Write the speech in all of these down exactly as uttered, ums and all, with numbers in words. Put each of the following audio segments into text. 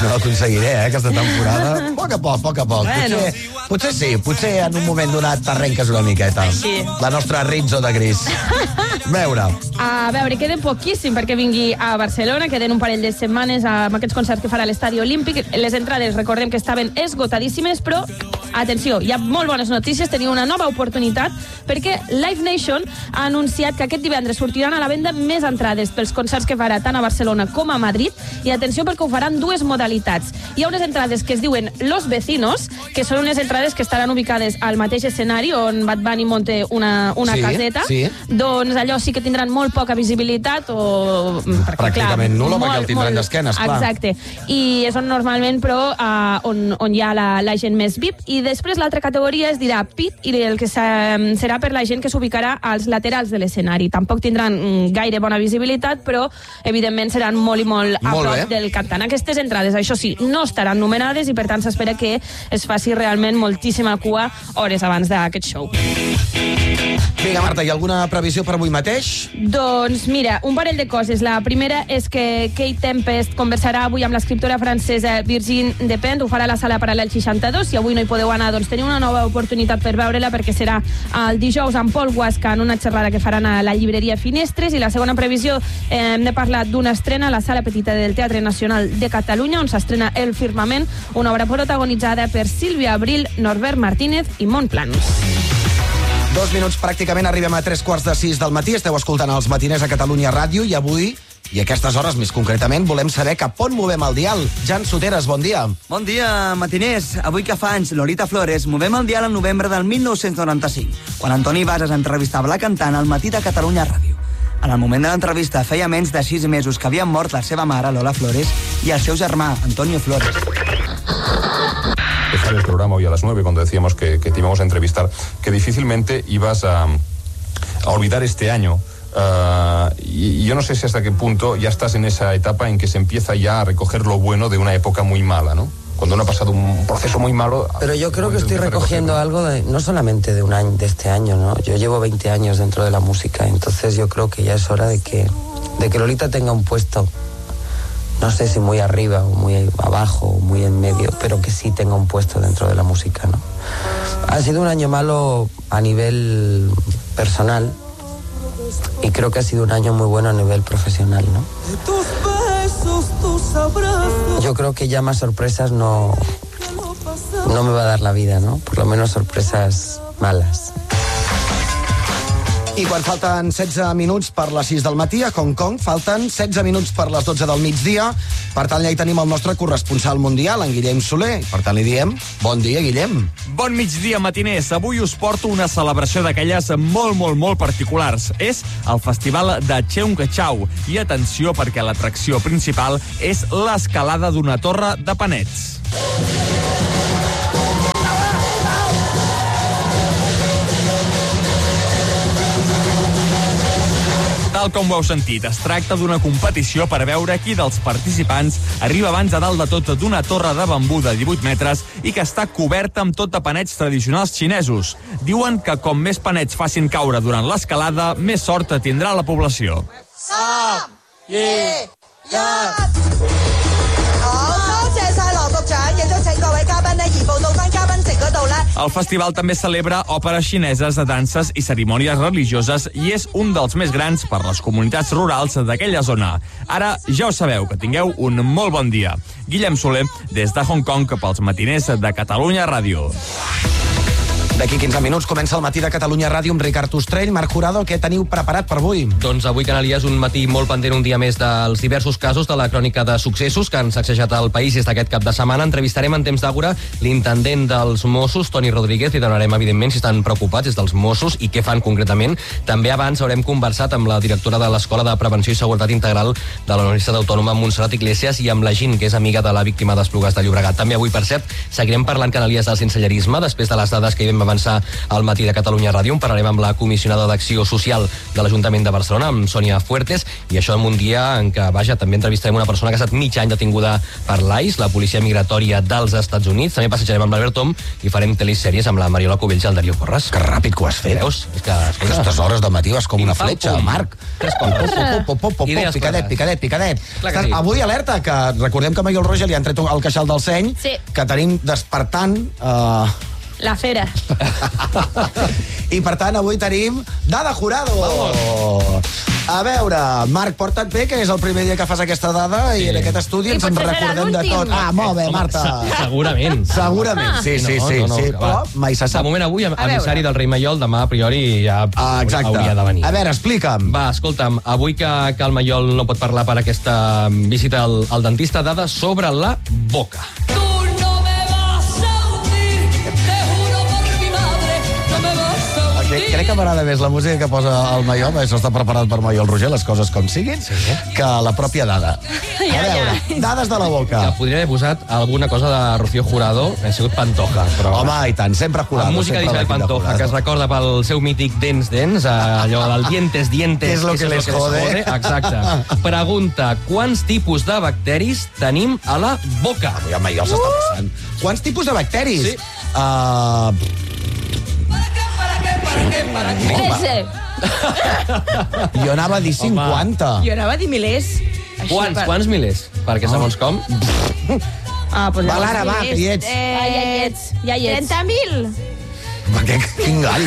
No l'aconseguiré, eh, aquesta temporada. A poc a poc, a poc a poc. Bueno. Potser, potser sí, potser en un moment donat t'arrenques una miqueta. Sí. La nostra Rizzo de Gris. A veure. A veure, queda poquíssim perquè vingui a Barcelona, queden un parell de setmanes amb aquests concerts que farà a l'Estadi Olímpic. Les entrades, recordem que estaven esgotadíssimes, però, atenció, hi ha molt bones notícies, tenia una nova oportunitat, perquè Live Nation ha anunciat que aquest divendres sortiran a la venda més entrades pels concerts que farà tant a Barcelona com a Madrid, i atenció perquè ho faran dues modalitats. Hi ha unes entrades que es diuen Los Vecinos, que són unes entrades que estaran ubicades al mateix escenari on Bad Bunny monte una, una Sí, caseta. sí. Doncs allò sí que tindran molt poca visibilitat o... Perquè, Pràcticament nul·la, molt, perquè el tindran molt- d'esquenes, clar. Exacte. I és on normalment, però, uh, on, on hi ha la, la gent més V I P. I després l'altra categoria es dirà Pit, i el que se- serà per la gent que s'ubicarà als laterals de l'escenari. Tampoc tindran mm, gaire bona visibilitat, però evidentment seran molt i molt a Molt prop bé. del cantant. Aquestes entrades, això sí, no estaran numerades i per tant s'espera que es faci realment moltíssima cua hores abans d'aquest show. Vinga, Marta, hi ha alguna previsió per avui mateix? Doncs mira, un parell de coses. La primera és que Kate Tempest conversarà avui amb l'escriptora francesa Virginie Despentes, ho farà a la sala Paral·lel seixanta-dos. Si avui no hi podeu anar, doncs teniu una nova oportunitat per veure-la, perquè serà el dijous amb Paul Huasca en una xerrada que faran a la llibreria Finestres. I la segona previsió, eh, hem de parlar d'una estrena a la Sala Petita del Teatre Nacional de Catalunya, on s'estrena El Firmament, una obra protagonitzada per Sílvia Abril, Norbert Martínez i Montplans. Dos minuts pràcticament, arribem a tres quarts de sis del matí. Esteu escoltant els matiners a Catalunya Ràdio i avui, i a aquestes hores més concretament, volem saber cap on movem el dial. Jan Soteres, bon dia. Bon dia, matiners. Avui que fa anys Lolita Flores, movem el dial al novembre del mil nou-cents noranta-cinc, quan Antoni Bases entrevistava la cantant al matí de Catalunya Ràdio. En el moment de l'entrevista feia menys de sis mesos que havien mort la seva mare, Lola Flores, i el seu germà, Antonio Flores. Dejar el programa hoy a las nueve cuando decíamos que, que te íbamos a entrevistar, que difícilmente ibas a, a olvidar este año. Uh, y, y yo no sé si hasta qué punto ya estás en esa etapa en que se empieza ya a recoger lo bueno de una época muy mala, ¿no? Cuando uno ha pasado un proceso muy malo... Pero yo creo que estoy recogiendo algo de, no solamente de un año, de este año, ¿no? Yo llevo veinte años dentro de la música, entonces yo creo que ya es hora de que, de que Lolita tenga un puesto, no sé si muy arriba o muy abajo o muy en medio, pero que sí tenga un puesto dentro de la música, ¿no? Ha sido un año malo a nivel personal y creo que ha sido un año muy bueno a nivel profesional, ¿no? Yo creo que ya más sorpresas no, no me va a dar la vida, ¿no? Por lo menos sorpresas malas. I quan falten setze minuts per les sis del matí, a Hong Kong falten setze minuts per les dotze del migdia. Per tant, allà hi tenim el nostre corresponsal mundial, en Guillem Soler. Per tant, li diem bon dia, Guillem. Bon migdia, matiners. Avui us porto una celebració d'aquelles molt, molt, molt particulars. És el Festival de Cheung Chau. I atenció, perquè l'atracció principal és l'escalada d'una torre de panets. Tal com ho heu sentit, es tracta d'una competició per veure qui dels participants arriba abans a dalt de tot d'una torre de bambú de divuit metres i que està coberta amb tot de panets tradicionals xinesos. Diuen que com més panets facin caure durant l'escalada, més sort tindrà la població. Som! Yi! Yang! El festival també celebra òperes xineses, danses i cerimònies religioses i és un dels més grans per les comunitats rurals d'aquella zona. Ara ja ho sabeu, que tingueu un molt bon dia. Guillem Soler, des de Hong Kong, pels matiners de Catalunya Ràdio. D'aquí quinze minuts comença el matí de Catalunya Ràdio amb Ricard Ostrell. Marc Jurado, què teniu preparat per avui? Doncs avui, Canàlia, és un matí molt pendent un dia més dels diversos casos de la crònica de successos que han sacsejat el país des d'aquest cap de setmana. Entrevistarem en temps d'àgora l'intendent dels Mossos, Toni Rodríguez, i donarem, evidentment, si estan preocupats des dels Mossos i què fan concretament. També abans haurem conversat amb la directora de l'Escola de Prevenció i Seguretat Integral de la Universitat Autònoma, Montserrat Iglesias, i amb la Gin, que és amiga de la víctima d'Esplugues de Llobregat. També avui, per cert, seguirem parlant, Canàlies, del sensellerisme, després de les dades que hi vam vam avançar al matí de Catalunya Ràdio. En parlarem amb la comissionada d'Acció Social de l'Ajuntament de Barcelona, amb Sònia Fuertes, i això en un dia en què, vaja, també entrevistarem una persona que ha estat mig any detinguda per l'A I C E, la policia migratòria dels Estats Units. També passejarem amb l'Albert Tom i farem telesèries amb la Mariola Cubells i el Darío Porras. Que ràpid que ho has fet. Veus? És que, aquestes hores de matí vas com una fletxa, Marc. Picadet, picadet, picadet. Avui alerta, que recordem que a Maiol Roger li han tret el queixal del seny, que tenim despertant... La fera. I per tant avui tenim Dada Jurado. A veure, Marc, porta't bé, que és el primer dia que fas aquesta dada i en aquest estudi ens en recordem de tot. Ah, molt bé, Marta. Segurament. Segurament, sí, sí, sí. Però mai se sap. De moment avui, emissari del rei Maiol, demà a priori ja hauria de venir. A veure, explica'm. Va, escolta'm, avui que, que el Maiol no pot parlar per aquesta visita al, al dentista, dada sobre la boca. Crec que m'agrada més la música que posa el Maiol, això està preparat per Maiol Roger, les coses com siguin, que la pròpia dada. A veure, dades de la boca. Que podria haver posat alguna cosa de Rocío Jurado, ha sigut Pantoja. Però... Home, i tant, sempre Jurado. La música d'Isabel Pantoja, que es recorda pel seu mític Dents Dents, allò del dientes, dientes... Que és lo que les jode. Exacte. Pregunta, quants tipus de bacteris tenim a la boca? Avui el Maiol s'està passant. Quants tipus de bacteris? Sí. Uh... trece. Jo anava a dir cinquanta. Jo anava a dir milers. Quants, per... quants milers? Perquè segons com... Ah, pues va, Lara, va, que hi ets. Eh, ja hi ets. Ja hi ets. trenta mil. Que, quin gall.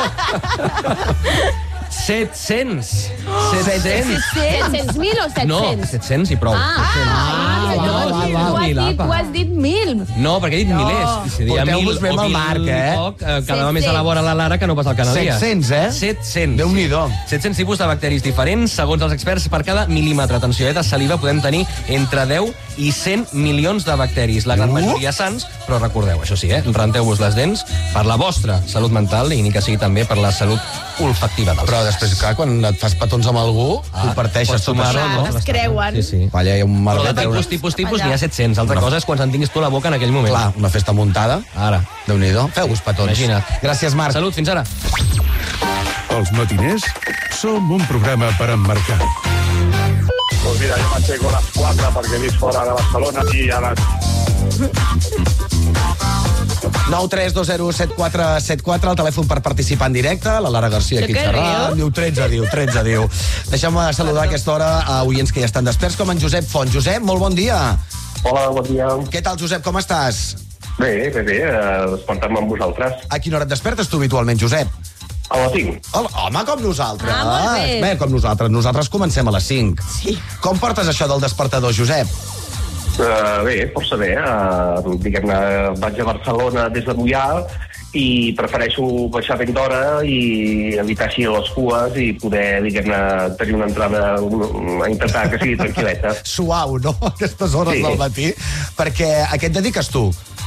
set-cents. set-cents. set-cents mil o set-cents? No, set-cents i prou. Ah, ah, no, va, va, ho, has dit, ho has dit mil. No, perquè he dit milers. Si deia mil Porteu-vos bé amb el Marc, eh? Poc, eh, quedava més a la vora la Lara que no pas al Canalia. set-cents, eh? set-cents. Déu-n'hi-do. set-cents tipus de bacteris diferents, segons els experts, per cada mil·límetre. Atenció, eh, de saliva podem tenir entre deu i cent milions de bacteris. La gran majoria sans, però recordeu, això sí, eh? Renteu-vos les dents per la vostra salut mental i ni que sigui també per la salut olfactiva dels. Però després, clar, quan et fas petons amb algú, ah, comparteixes tot això, no? Es creuen. Sí, sí. Allà hi ha un Però merdet. de tipus, tipus, tipus, n'hi ha set-cents. Altra cosa és quan se'n tinguis tu a la boca en aquell moment. Clar, una festa muntada. Ara. Déu-n'hi-do. Feu-vos petons. Imagina't. Gràcies, Marc. Salut, fins ara. Els matiners som un programa per emmarcar. Pues mira, yo m'aixeco a les quatre perquè he vist fora de Barcelona i a les... nou tres dos zero set quatre set quatre, el telèfon per participar en directe. La Lara García aquí xerrant. Diu tretze, diu tretze, diu. Deixem-me saludar a aquesta hora a oients que ja estan desperts, com en Josep Font. Josep, molt bon dia. Hola, bon dia. Què tal, Josep, com estàs? Bé, bé, bé, despertar-me amb vosaltres. A quina hora et despertes tu habitualment, Josep? A les cinc. Home, com nosaltres. Ah, molt bé. Bé, com nosaltres. Nosaltres comencem a les cinc. Sí. Com portes això del despertador, Josep? Uh, bé, força bé. Uh, diguem-ne, vaig a Barcelona des de Moià i prefereixo baixar ben d'hora i evitar així les cues i poder, diguem-ne, tenir una entrada a intentar que sigui tranquil·leta. Suau, no?, aquestes hores sí. del matí. Perquè a què et dediques tu?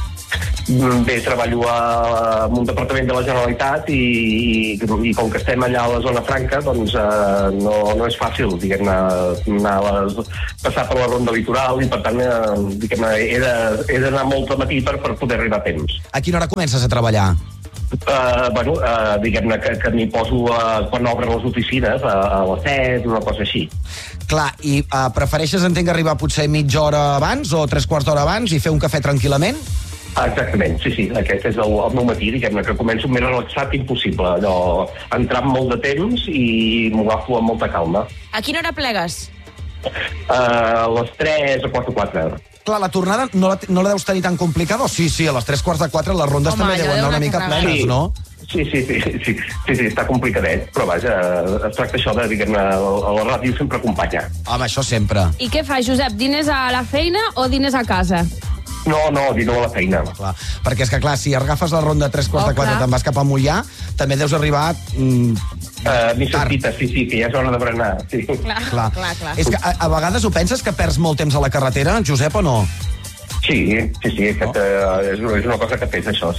Bé, treballo a, en un departament de la Generalitat i, i, i com que estem allà a la zona franca, doncs eh, no, no és fàcil, diguem-ne, anar a les, passar per la ronda litoral i, per tant, eh, diguem-ne, he de- he d'anar molt de matí per, per poder arribar a temps. A quina hora comences a treballar? Uh, bueno, uh, diguem-ne que, que m'hi poso uh, quan obren les oficines, a, a les set, una cosa així. Clar, i uh, prefereixes, entenc, arribar potser mitja hora abans o tres quarts d'hora abans i fer un cafè tranquil·lament? Exactament, sí, sí, aquest és el, el meu matí, diguem-ne, que començo més relaxat impossible, allò, entrar amb molt de temps i m'ho agafo amb molta calma. A quina hora plegues? Uh, a les tres o quatre o quatre. Clar, la tornada no la, no la deus tenir tan complicada? O sí, sí, a les tres quarts de quatre les rondes Home, també allò deuen anar deu una anar mica carregat. plenes, Sí. no? Sí, sí, sí, sí, sí, sí, sí, està complicadet, però vaja, es tracta això de, diguem-ne, a la ràdio sempre acompanya. Home, això sempre. I què fa, Josep? Diners a la feina o diners a casa? No, no, dino a la feina. Clar, perquè és que, clar, si agafes la ronda a tres quarts Oh, de quatre i clar. te'n vas cap a Moià, també deus arribar... Mm, Uh, M'hi sentita, sí, sí, que ja és hora de berenar, sí. Clar, clar. clar, clar. És que a, a vegades ho penses que perds molt temps a la carretera, Josep, o no? Sí, sí, sí, aquest, uh, és, és una cosa que pesa, això, sí.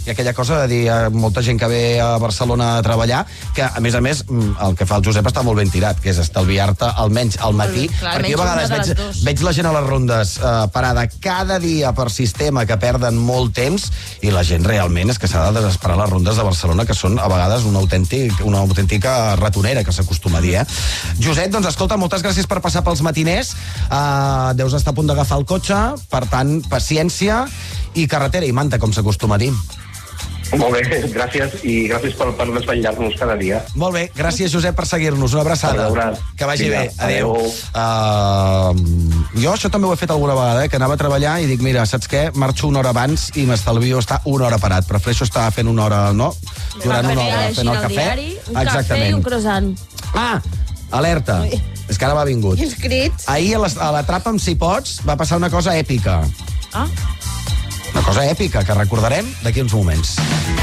hi ha aquella cosa de dir a molta gent que ve a Barcelona a treballar, que a més a més el que fa el Josep està molt ben tirat, que és estalviar-te almenys al matí, Clar, perquè jo a vegades veig, veig la gent a les rondes eh, parada cada dia per sistema, que perden molt temps, i la gent realment és que s'ha de desesperar les rondes de Barcelona, que són a vegades una, autèntic, una autèntica ratonera, que s'acostuma a dir, eh? Josep, doncs escolta, moltes gràcies per passar pels matiners, uh, deus estar a punt d'agafar el cotxe, per tant, paciència i carretera i manta, com s'acostuma a dir. Molt bé, gràcies, i gràcies per, per desvetllar-nos cada dia. Molt bé, gràcies, Josep, per seguir-nos. Una abraçada. Que vagi Vinga, bé. Adéu. adéu. Uh, jo això també ho he fet alguna vegada, eh, que anava a treballar i dic, mira, saps què? Marxo una hora abans i m'estalvio estar una hora parat. Prefereixo estar fent una hora, no? Durant una hora, fent el cafè. Un cafè i un croissant. Ah, alerta. És que ara m'ha vingut. I els crits. Ahir a, les, a l'Atrapa'm si pots va passar una cosa èpica. Ah. Una cosa èpica que recordarem d'aquí uns moments.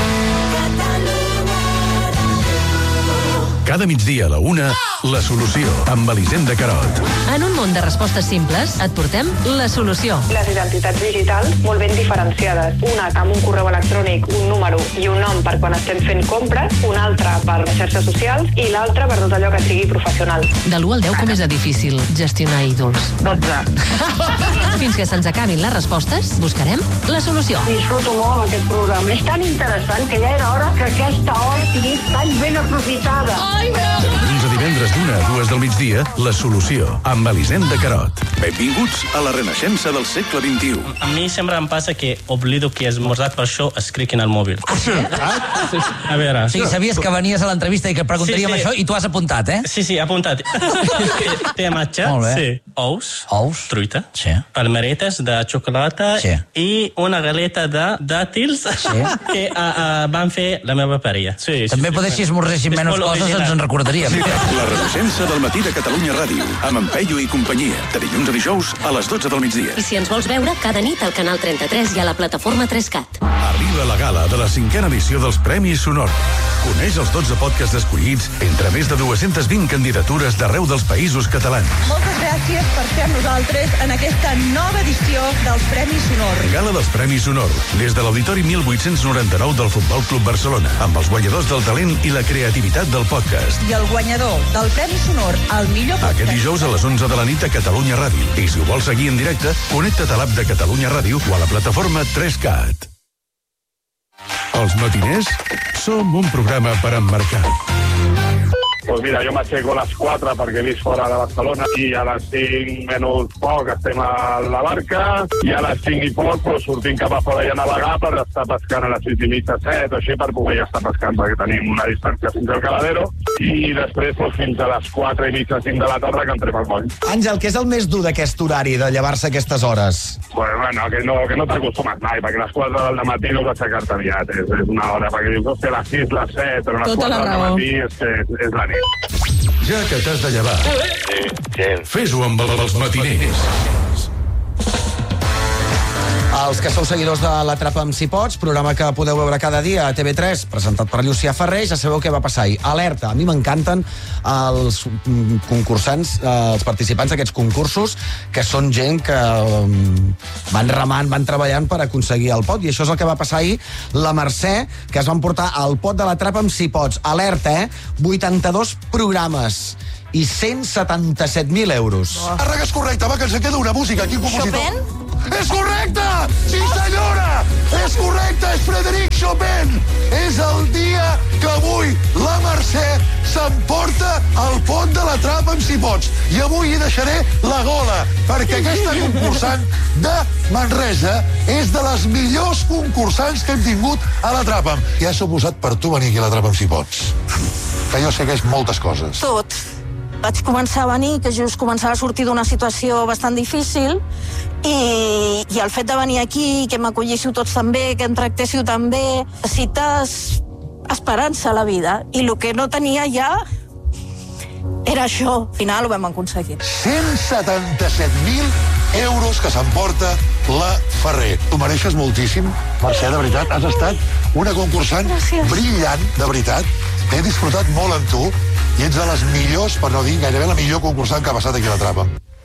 Cada migdia a la una, La Solució, amb Elisenda Carot. En un món de respostes simples, et portem La Solució. Les identitats digitals molt ben diferenciades. Una amb un correu electrònic, un número i un nom per quan estem fent compres, una altra per xarxes socials i l'altra per tot allò que sigui professional. De l'u al deu, com és de difícil gestionar ídols? dotze. Fins que se'ns acabin les respostes, buscarem La Solució. Disfruto molt aquest programa. És tan interessant que ja era hora que aquesta hora estigués tan ben aprofitada. De dilluns a divendres d'una a dues del migdia, La Solució, amb Elisenda Carot. Benvinguts a la renaixença del segle vint-i-u. A mi sempre em passa que oblido que he esmorzat, per això escric en el mòbil. Ah, sí? A veure... Sí, sabies que venies a l'entrevista i que preguntaríem sí, sí. això i tu has apuntat, eh? Sí, sí, apuntat. Té matxa, sí. Ous, Ous, truita, sí. palmeretes de xocolata sí. i una galeta de dàtils sí. que uh, uh, van fer la meva parella. Sí, També sí, poder, si esmorzéssim menys coses, original. Ens en recordaríem. La renaixença del matí de Catalunya Ràdio, amb en Peyu i companyia, de dilluns a dijous a les dotze del migdia. I si ens vols veure, cada nit al canal trenta-tres i a la plataforma tres cat. Arriba la gala de la cinquena edició dels Premis Sonor. Coneix els dotze podcasts escollits entre més de dues-centes vint candidatures d'arreu dels països catalans. Moltes gràcies per ser amb nosaltres en aquesta nova edició dels Premis Sonor. Gala dels Premis Sonor, des de l'Auditori mil vuit-cents noranta-nou del Futbol Club Barcelona, amb els guanyadors del talent i la creativitat del podcast. I el guanyador del Premi Sonor, el millor podcast. Aquest dijous a les onze de la nit a Catalunya Ràdio. I si ho vols seguir en directe, connecta't a l'app de Catalunya Ràdio o a la plataforma tres cat. Els matiners som un programa per emmarcar. Pues mira, jo m'aixeco a les quatre perquè he vist fora de Barcelona i a les cinc menys poc estem a la barca i a les cinc i poc però sortim cap a fora i a navegar per estar pescant a les sis i mitja, set, així per poder ja estar pescant perquè tenim una distància fins al Caladero i després pues, fins a les quatre i mitja, cinc de la tarda que entrem al moll. Àngel, què és el més dur d'aquest horari de llevar-se a aquestes hores? Bueno, bueno, que no, que no t'acostumes mai, perquè a les quatre del matí no vas aixecar-te aviat, és, és una hora, perquè dius, hòstia, a les sis, les set, però a les quatre del matí és, és, és la nit. Ja que t'has de llevar, sí, sí. Fes-ho amb els matiners. Els que sou seguidors de l'Atrapa'm si pots, programa que podeu veure cada dia a T V tres, presentat per Llucià Ferrer, ja sabeu què va passar ahir. Alerta, a mi m'encanten els concursants, els participants d'aquests concursos, que són gent que van remant, van treballant per aconseguir el pot, i això és el que va passar ahir. La Mercè, que es van portar al pot de l'Atrapa'm si pots. Alerta, eh? vuitanta-dos programes i cent setanta-set mil euros. Oh. Arraga, és correcte, va, que ens queda una música aquí, un compositor. Chopin? És correcte! Sí, senyora! És correcte, és Frédéric Chopin! És el dia que avui la Mercè s'emporta el pot de l'Atrapa'm si pots. I avui hi deixaré la gola, perquè aquesta concursant de Manresa és de les millors concursants que hem tingut a l'Atrapa'm. I ha suposat per tu venir aquí a l'Atrapa'm si pots. Que jo sé que és moltes coses. Tot. Vaig començar a venir, que just començava a sortir d'una situació bastant difícil, i, i el fet de venir aquí, que m'acolléssiu tots tan bé, que em tractéssiu tan bé, necessites esperança a la vida, i el que no tenia ja era això. Al final ho vam aconseguir. cent setanta-set mil euros que s'emporta la Ferrer. Tu mereixes moltíssim, Mercè, de veritat. Has estat una concursant Gràcies. brillant, de veritat. He disfrutat molt amb tu i ets de les millors, per no dir gairebé la millor concursant que ha passat aquí a l'Atrapa'm.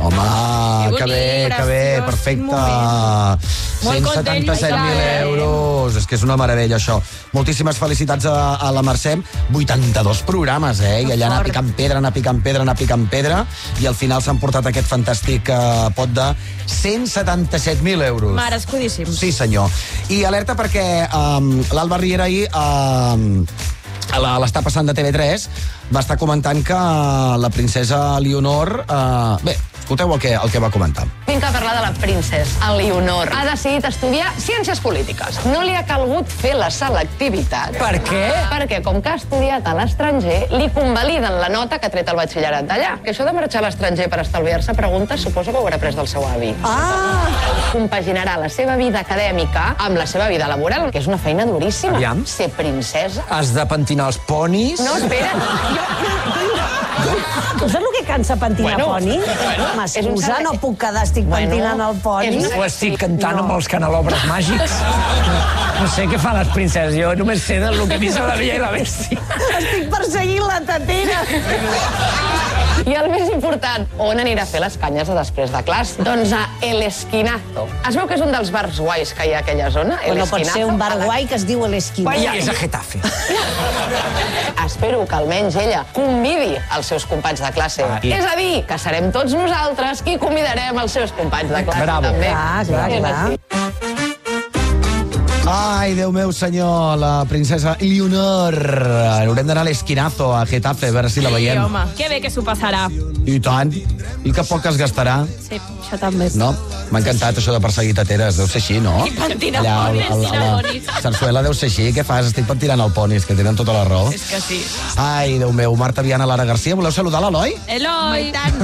Home, que bé, que bé, perfecte. cent setanta-set mil euros. És que és una meravella, això. Moltíssimes felicitats a, a la Mercè. vuitanta-dos programes, eh? I allà anar picant pedra, anar picant pedra, anar picant pedra, i al final s'han portat aquest fantàstic uh, pot de cent setanta-set mil euros. Merescudíssim. Sí, senyor. I alerta perquè um, l'Alba Riera ahir um, a l'Està passant de T V tres va estar comentant que la princesa Leonor... Uh, bé, escolteu el que, el que va comentar. Vinc a parlar de la princesa Leonor. Ha decidit estudiar Ciències Polítiques. No li ha calgut fer la selectivitat. Per què? Perquè, com que ha estudiat a l'estranger, li convaliden la nota que ha tret el batxillerat d'allà. Que això de marxar a l'estranger per estalviar-se preguntes suposo que ho haurà pres del seu avi. Ah! Compaginarà la seva vida acadèmica amb la seva vida laboral, que és una feina duríssima. Aviam. Ser princesa. Has de pentinar els ponis? No, espera. Tu saps el que cansa pentinar Bueno, ponis? bueno, M'excusa, no puc quedar, estic Bueno, pentinant el poni. és una- O estic cantant amb els canelobres màgics? No sé què fan les princeses, jo només sé del que he vist a la Bella i la Bèstia. Estic perseguint la tatera. I el més important, on anirà a fer les canyes de després de classe? Doncs a El Esquinazo. Es veu que és un dels bars guais que hi ha a aquella zona, El No pot Esquinazo. ser un bar guai que es diu El Esquinazo. I és a Getafe. Espero que almenys ella convidi els seus companys de classe. Ah, i- És a dir, que serem tots nosaltres qui convidarem els seus companys de classe. Bravo. També. Clar, clar, És clar. així. Ai, Déu meu senyor, la princesa Leonor. Haurem d'anar a l'Esquinazo, a Getafe, a veure si la veiem. Sí, home, que bé que s'ho passarà. I tant. I que poc es gastarà. Sí, això també. No? M'ha encantat això de perseguir tateres. Deu ser així, no? I pentinar Allà, ponis, al- al- pentinar a la ponis. Sarsuela deu ser així. Què fas? Estic pentinant el ponis, que tenen tota la raó. És que sí. Ai, Déu meu. Marta Viana, Lara Garcia. Voleu saludar l'Eloi? Eloi. Tant.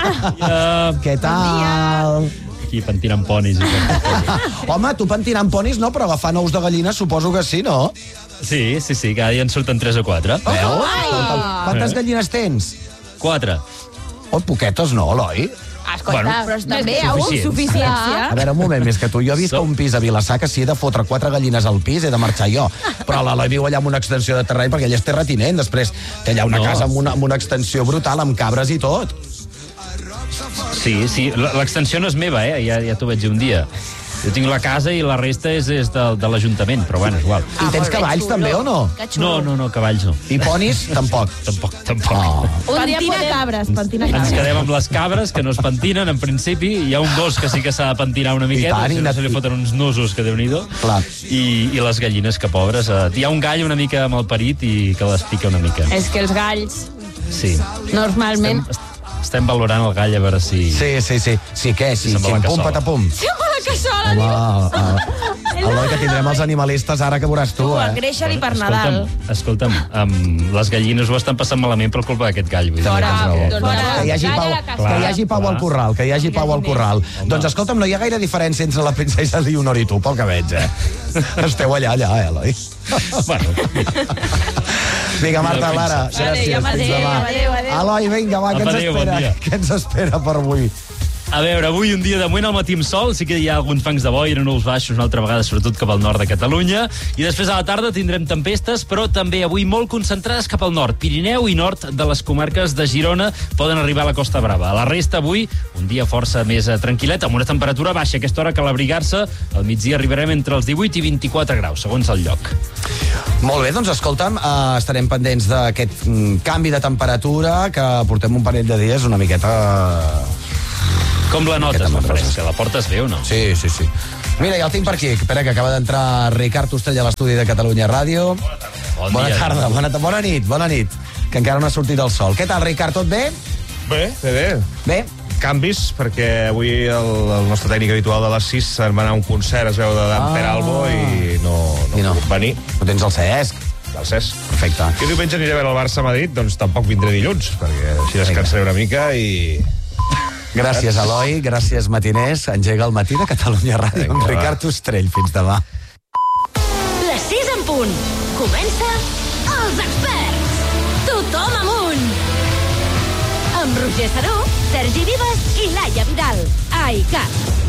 Què tal? Aquí pentinant ponis. Home, tu pentinant ponis no, però agafant ous de gallina suposo que sí, no? Sí, sí, sí, cada dia en surten tres o quatre. Veus? Quantes gallines tens? Quatre. Oh, poquetes no, Eloi? Escolta, Bueno, però també suficients. au suficiència. A veure, un moment, més que tu. Jo he vist que un pis a Vilassar, que si he de fotre quatre gallines al pis, he de marxar jo. Però l'Eloi viu allà amb una extensió de terreny, perquè ell és terratinent. Després té allà una No. casa amb una, amb una extensió brutal, amb cabres i tot. Sí, sí, l- l'extensió no és meva, eh? Ja, ja t'ho vaig dir un dia. Jo tinc la casa i la resta és, és de, de l'Ajuntament, però bueno, és igual. I tens cavalls també o no? No, no, no, cavalls no. I ponis? Tampoc. Tampoc, tampoc. Oh. Un dia Pentina podem... cabres, pentina Ens cabres. quedem amb les cabres, que no es pentinen, en principi. Hi ha un gos que sí que s'ha de pentinar una miqueta, tant, si i no nat- se li foten uns nusos, que Déu-n'hi-do. Clar. I, I les gallines, que pobres. Eh, hi ha un gall una mica malparit i que les pica una mica. És que els galls, Sí. normalment... Estem, estem valorant el gall a veure si... Sí, sí, sí. Sí, què? Sí, Se'n va la xim, pum, cassola. patapum. Sí, home, la cassola, Home, diu. uh, Eloi, que tindrem els animalistes ara que veuràs tu, eh? Engreixa-li per Nadal. Escolta'm, escolta'm um, les gallines ho estan passant malament per culpa d'aquest gall. Vull dir, Fora, que- doncs fora. Que hi hagi pau, Calla la cassola. que hi hagi pau al corral, que hi hagi pau al corral. Doncs escolta'm, no hi ha gaire diferència entre la princesa Leonor i tu, pel que veig, eh? Esteu allà, allà, eh, Eloi? Bueno. Vinga, Marta, Lara, Vale, gràcies. ja Fins demà. adéu, adéu. Eloi, vinga, va, què ens Adéu, bon espera? dia. Què ens espera per avui? A veure, avui un dia de moment al matí amb sol, sí que hi ha alguns fangs de boira, núvols baixos, una altra vegada sobretot cap al nord de Catalunya, i després a la tarda tindrem tempestes, però també avui molt concentrades cap al nord, Pirineu i nord de les comarques de Girona poden arribar a la Costa Brava. A la resta avui, un dia força més eh, tranquil·let, amb una temperatura baixa. A aquesta hora cal abrigar-se, al migdia arribarem entre els divuit i vint-i-quatre graus, segons el lloc. Molt bé, doncs escolta'm, uh, estarem pendents d'aquest mm, canvi de temperatura que portem un parell de dies una miqueta... Com la notes, la fresca? La portes bé o no? Sí, sí, sí. Mira, ja el tinc per aquí. Espera, que acaba d'entrar Ricard Ostrell a l'estudi de Catalunya Ràdio. Bon bona dia. tarda, bona, bona nit, bona nit. Que encara no ha sortit el sol. Què tal, Ricard, tot bé? Bé, bé, bé. Bé. Canvis, perquè avui el, el nostre tècnic habitual de les sis se'n va anar a un concert, es veu, de Dan Ah. Peralbo, i no, no, I no. puc venir. No tens el Cesc. El Cesc. Perfecte. I diumenge aniré a veure el Barça a Madrid, doncs tampoc vindré dilluns, perquè així descansaré una mica i... Gràcies, Eloi. Gràcies, matiners. Engega el matí de Catalunya Ràdio amb Ricard Ostrell. Fins demà. Les sis en punt. Comença Els Experts. Tothom amunt. Amb Roger Saró, Sergi Vives i Laia Vidal. A I C A T.